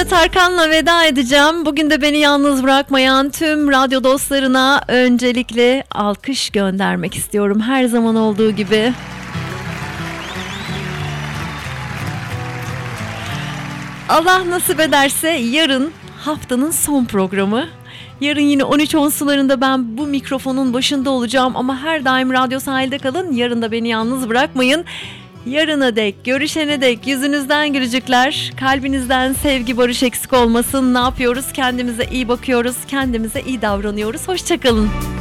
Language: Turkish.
Demet Arkan'la veda edeceğim. Bugün de beni yalnız bırakmayan tüm radyo dostlarına öncelikle alkış göndermek istiyorum. Her zaman olduğu gibi. Allah nasip ederse yarın haftanın son programı. Yarın yine 13.10 sularında ben bu mikrofonun başında olacağım ama her daim Radyo Sahil'de kalın. Yarın da beni yalnız bırakmayın. Yarına dek, görüşene dek yüzünüzden gülücükler, kalbinizden sevgi, barış eksik olmasın. Ne yapıyoruz? Kendimize iyi bakıyoruz, kendimize iyi davranıyoruz. Hoşça kalın.